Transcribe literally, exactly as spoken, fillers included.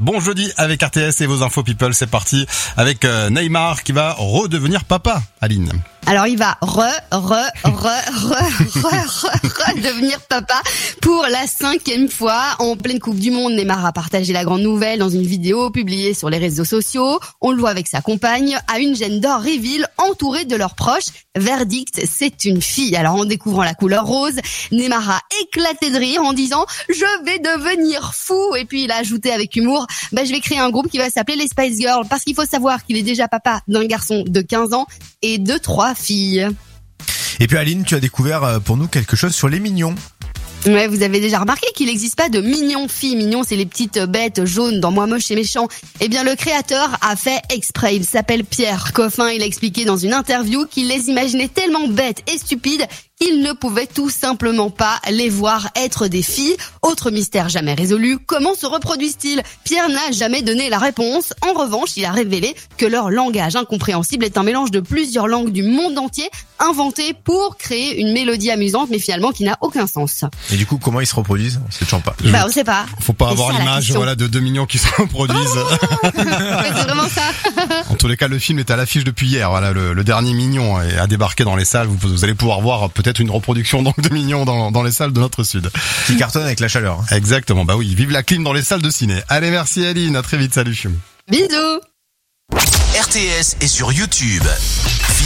Bon jeudi avec R T S et vos infos people, c'est parti avec euh, Neymar qui va redevenir papa, Aline. Alors il va re, re, re, re, re, re, redevenir papa pour la cinquième fois. En pleine Coupe du Monde, Neymar a partagé la grande nouvelle dans une vidéo publiée sur les réseaux sociaux. On le voit avec sa compagne à une gender reveal entourée de leurs proches. Verdict, c'est une fille. Alors en découvrant la couleur rose, Neymar a éclaté de rire en disant « Je vais devenir fou !» Et puis il a ajouté avec humour bah, « Je vais créer un groupe qui va s'appeler les Spice Girls » parce qu'il faut savoir qu'il est déjà papa d'un garçon de quinze ans et de trois filles. Et puis Aline, tu as découvert pour nous quelque chose sur les mignons. Ouais, vous avez déjà remarqué qu'il n'existe pas de mignons filles. Mignons, c'est les petites bêtes jaunes dans Moi moche et méchant. Eh bien, le créateur a fait exprès. Il s'appelle Pierre Coffin. Il a expliqué dans une interview qu'il les imaginait tellement bêtes et stupides qu'il ne pouvait tout simplement pas les voir être des filles. Autre mystère jamais résolu, comment se reproduisent-ils ? Pierre n'a jamais donné la réponse. En revanche, il a révélé que leur langage incompréhensible est un mélange de plusieurs langues du monde entier inventées pour créer une mélodie amusante, mais finalement qui n'a aucun sens. Et du coup, comment ils se reproduisent ? On sait toujours pas. Bah, on sait pas. Faut pas Et avoir ça, l'image, voilà, de deux mignons qui se reproduisent. Ouais, c'est vraiment ça. En tous les cas, le film est à l'affiche depuis hier. Voilà, le, le dernier Mignon a débarqué dans les salles. Vous, vous allez pouvoir voir peut-être une reproduction donc de Mignon dans, dans les salles de notre sud. Qui cartonne avec la chaleur. Exactement. Bah oui, vive la clim dans les salles de ciné. Allez, merci Aline. À très vite. Salut. Bisous. R T S est sur YouTube.